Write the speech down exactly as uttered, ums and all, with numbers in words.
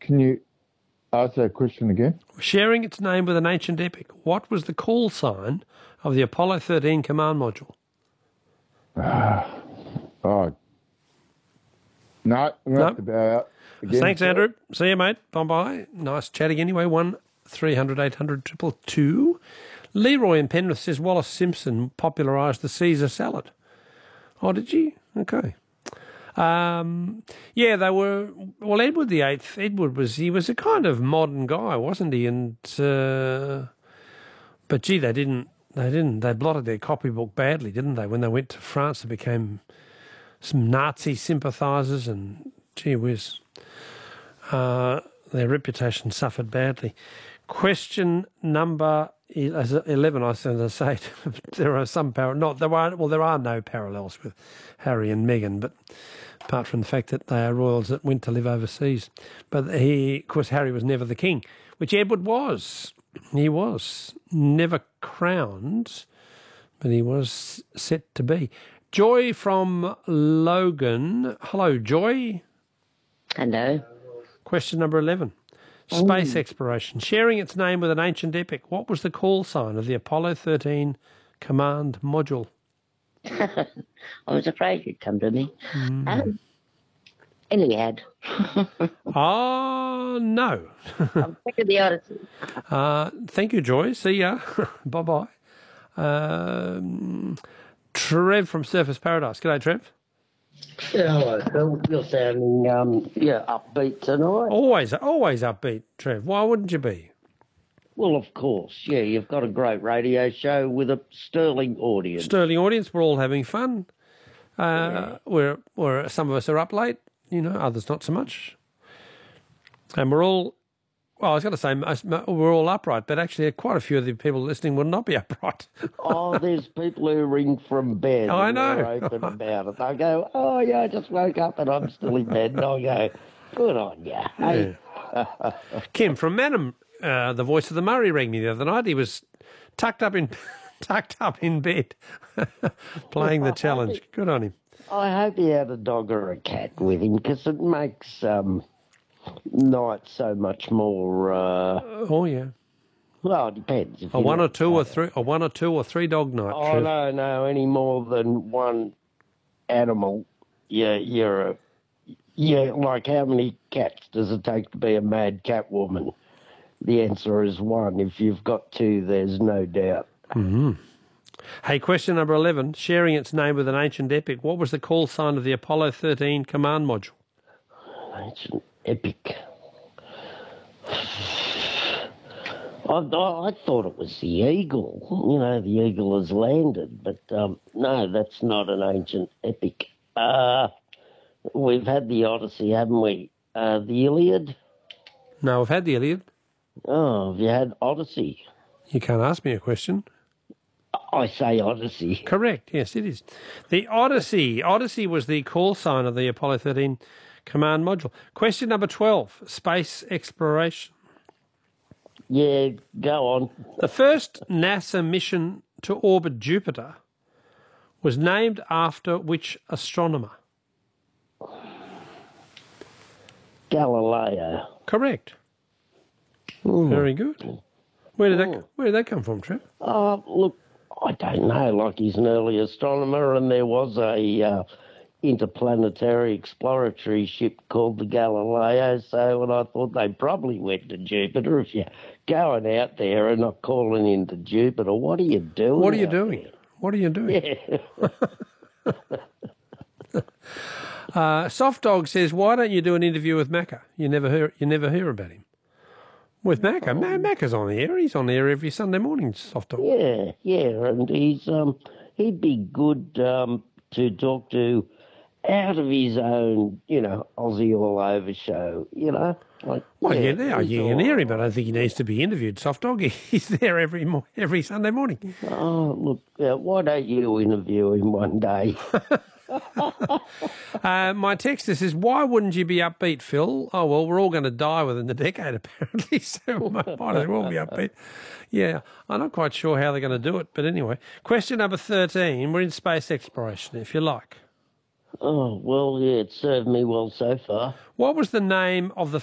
Can you ask that question again? Sharing its name with an ancient epic, what was the call sign of the Apollo thirteen command module? Oh, no, we're No. have to bow out. Again, Thanks, sir. Andrew. See you, mate. Bye-bye. Nice chatting anyway. one three hundred eight hundred two two two. Leroy in Penrith says Wallace Simpson popularised the Caesar salad. Oh, did she? Okay. Um, yeah, they were... Well, Edward the Eighth, Edward was... He was a kind of modern guy, wasn't he? And... Uh, but, gee, they didn't... They didn't... They blotted their copybook badly, didn't they? When they went to France, they became some Nazi sympathisers and, gee whiz, uh, their reputation suffered badly. Question number eleven, I was say, there are some par- not there are well there are no parallels with Harry and Meghan, but apart from the fact that they are royals that went to live overseas. But he, of course, Harry was never the king, which Edward was. He was never crowned, but he was set to be. Joy from Logan. Hello, Joy. Hello. Question number eleven. Space exploration. Sharing its name with an ancient epic, what was the call sign of the Apollo thirteen command module? I was afraid you'd come to me. Mm. Um, Iliad. Ah, no. I'm sick of the Odyssey. uh, thank you, Joy. See ya. Bye-bye. Um, Trev from Surface Paradise. G'day, Trev. Yeah, hello, Phil. You're sounding, um, yeah, upbeat tonight. Always, always upbeat, Trev. Why wouldn't you be? Well, of course, yeah. You've got a great radio show with a sterling audience. Sterling audience. We're all having fun. Uh, yeah. We're, we're some of us are up late. You know, others not so much. And we're all. Well, I was going to say most, we're all upright, but actually, quite a few of the people listening will not be upright. Oh, there's people who ring from bed. I and know. They're open about it. They go, "Oh yeah, I just woke up and I'm still in bed." And I go, "Good on you." Hey. Yeah. Kim from Manham, uh, the voice of the Murray, rang me the other night. He was tucked up in tucked up in bed, playing the challenge. Good on him. I hope he had a dog or a cat with him because it makes um, night so much more. Uh, oh yeah. Well, it depends. A one or two or three, a one or two or three dog night. Oh Trev. no, no, any more than one animal. Yeah, you're a. Yeah, like how many cats does it take to be a mad cat woman? The answer is one. If you've got two, there's no doubt. Mm-hmm. Hey, question number eleven. Sharing its name with an ancient epic, what was the call sign of the Apollo thirteen command module? Ancient epic. I, I, I thought it was the eagle. You know, the eagle has landed, but um, no, that's not an ancient epic. Uh, we've had the Odyssey, haven't we? Uh, the Iliad? No, we've had the Iliad. Oh, have you had Odyssey? You can't ask me a question. I say Odyssey. Correct, yes, it is. The Odyssey. Odyssey was the call sign of the Apollo thirteen command module. Question number twelve, space exploration. Yeah, go on. The first NASA mission to orbit Jupiter was named after which astronomer? Galileo. Correct. Mm. Very good. Where did Mm. that Where did that come from, Trev? Uh, look, I don't know. Like, he's an early astronomer, and there was a uh, interplanetary exploratory ship called the Galileo. So, and I thought they probably went to Jupiter. If you're going out there and not calling into Jupiter, what are you doing? What are you out doing? there? What are you doing? Yeah. uh, Soft Dog says, "Why don't you do an interview with Macca? You never hear. You never hear about him." With Macca, Oh. Ma- Macca's on the air. He's on the air every Sunday morning. Soft Dog. Yeah, yeah, and he's um he'd be good um to talk to out of his own, you know, Aussie all over show, you know. Like, Well, yeah, yeah, yeah, he's you all can hear him, right. but I don't think he needs to be interviewed. Soft Dog, he's there every mo- every Sunday morning. Oh, look, uh, why don't you interview him one day? Uh, my texter says, "Why wouldn't you be upbeat, Phil?" Oh, well, we're all going to die within the decade, apparently, so we might might as well be upbeat. Yeah, I'm not quite sure how they're going to do it, but anyway. Question number thirteen. We're in space exploration, if you like. Oh, well, yeah, it served me well so far. What was the name of the